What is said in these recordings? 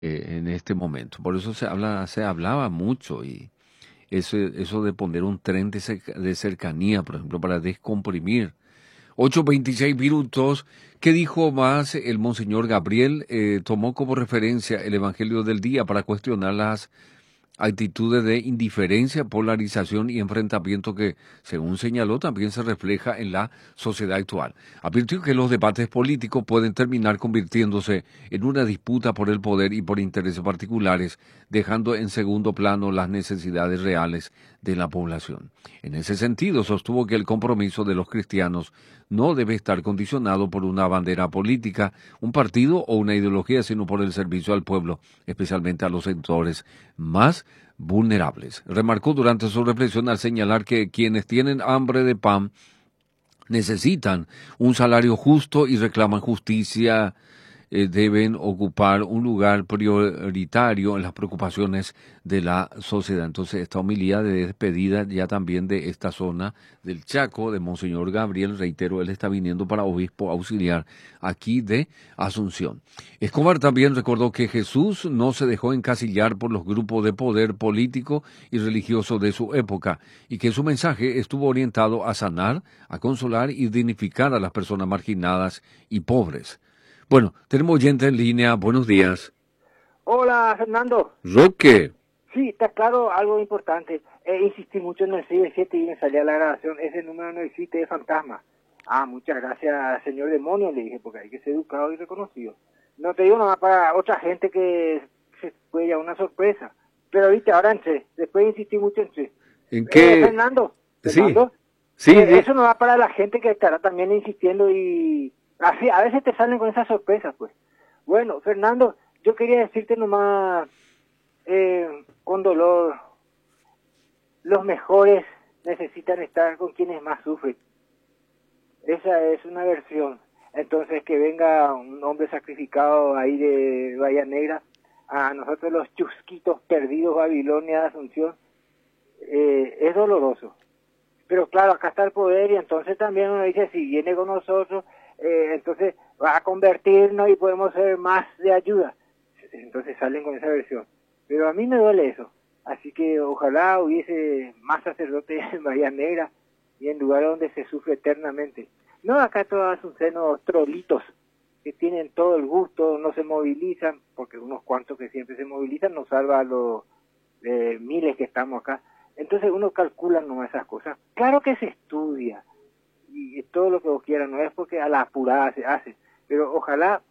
en este momento. Por eso se hablaba mucho y eso de poner un tren de cercanía, por ejemplo, para descomprimir. 8:26 minutos. ¿Qué dijo más el Monseñor Gabriel? Tomó como referencia el Evangelio del día para cuestionar las actitudes de indiferencia, polarización y enfrentamiento que, según señaló, también se refleja en la sociedad actual. Advirtió que los debates políticos pueden terminar convirtiéndose en una disputa por el poder y por intereses particulares, dejando en segundo plano las necesidades reales de la población. En ese sentido, sostuvo que el compromiso de los cristianos no debe estar condicionado por una bandera política, un partido o una ideología, sino por el servicio al pueblo, especialmente a los sectores más vulnerables. Remarcó durante su reflexión al señalar que quienes tienen hambre de pan necesitan un salario justo y reclaman justicia, deben ocupar un lugar prioritario en las preocupaciones de la sociedad. Entonces, esta homilía de despedida ya también de esta zona del Chaco, de Monseñor Gabriel, reitero, él está viniendo para obispo auxiliar aquí de Asunción. Escobar también recordó que Jesús no se dejó encasillar por los grupos de poder político y religioso de su época y que su mensaje estuvo orientado a sanar, a consolar y dignificar a las personas marginadas y pobres. Bueno, tenemos oyente en línea. Buenos días. Hola, Fernando. Roque. Sí, está claro algo importante. Insistí mucho en el 7 y me salía la grabación. Ese número no existe, es fantasma. Ah, muchas gracias, señor demonio, le dije, porque hay que ser educado y reconocido. No te digo nada para otra gente que se puede llevar una sorpresa. Pero viste, ahora entré. Después insistí mucho en sí. ¿En qué? Fernando, Sí, Fernando, sí, eso no va para la gente que estará también insistiendo y así, a veces te salen con esas sorpresas, pues. Bueno, Fernando, yo quería decirte nomás, con dolor, los mejores necesitan estar con quienes más sufren. Esa es una versión. Entonces, que venga un hombre sacrificado ahí de Bahía Negra, a nosotros los chusquitos perdidos, Babilonia de Asunción, es doloroso. Pero claro, acá está el poder y entonces también uno dice, si viene con nosotros, entonces va a convertirnos y podemos ser más de ayuda. Entonces salen con esa versión. Pero a mí me duele eso. Así que ojalá hubiese más sacerdotes en Bahía Negra y en lugares donde se sufre eternamente. No acá todos sus senos trolitos que tienen todo el gusto, no se movilizan, porque unos cuantos que siempre se movilizan nos salva a los miles que estamos acá. Entonces uno calcula nomás esas cosas. Claro que se estudia y todo lo que vos quieras, no es porque a la apurada se hace, pero ojalá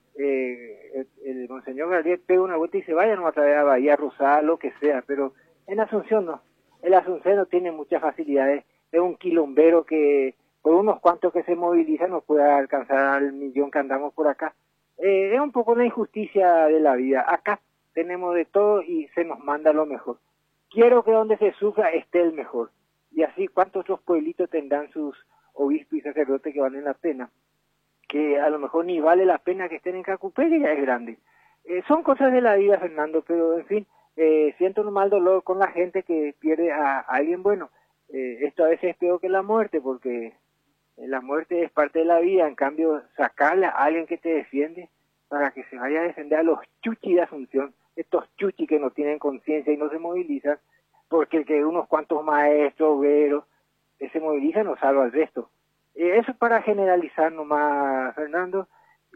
el Monseñor Gabriel pegue una vuelta y se vaya no a través de Bahía Rosada, lo que sea, pero en Asunción no. El Asunción no tiene muchas facilidades, es un quilombero que por unos cuantos que se movilizan no puede alcanzar al millón que andamos por acá. Es un poco la injusticia de la vida. Acá tenemos de todo y se nos manda lo mejor. Quiero que donde se sufra esté el mejor. Y así, ¿cuántos otros pueblitos tendrán sus obispos y sacerdotes que valen la pena? Que a lo mejor ni vale la pena que estén en Cacupé, que ya es grande. Son cosas de la vida, Fernando, pero en fin, siento un mal dolor con la gente que pierde a alguien bueno. Esto a veces es peor que la muerte, porque la muerte es parte de la vida. En cambio, sacarle a alguien que te defiende para que se vaya a defender a los chuchis de Asunción, estos chuchis que no tienen conciencia y no se movilizan, porque el que unos cuantos maestros, obreros, se movilizan no salva al resto. Eso es para generalizar nomás, Fernando,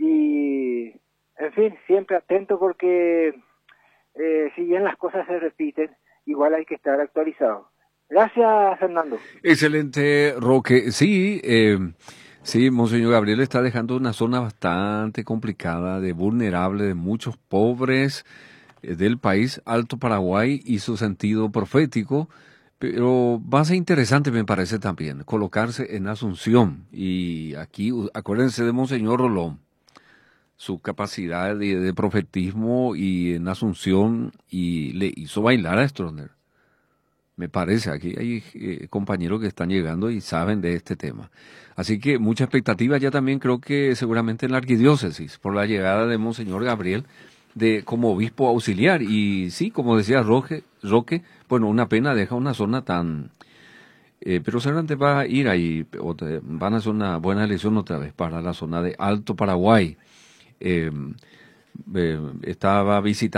y en fin, siempre atento porque si bien las cosas se repiten, igual hay que estar actualizado. Gracias, Fernando. excelente, Roque. Sí, sí, Monseñor Gabriel está dejando una zona bastante complicada, de vulnerable, de muchos pobres del país, Alto Paraguay y su sentido profético. Pero va a ser interesante, me parece también, colocarse en Asunción. Y aquí, acuérdense de Monseñor Rolón, su capacidad de profetismo y en Asunción, y le hizo bailar a Stroessner. Me parece, aquí hay compañeros que están llegando y saben de este tema. Así que mucha expectativa ya también creo que seguramente en la arquidiócesis, por la llegada de Monseñor Gabriel de como obispo auxiliar. Y sí, como decía Roque, bueno, una pena deja una zona tan... pero seguramente va a ir ahí, van a hacer una buena elección otra vez para la zona de Alto Paraguay. Eh, estaba visitando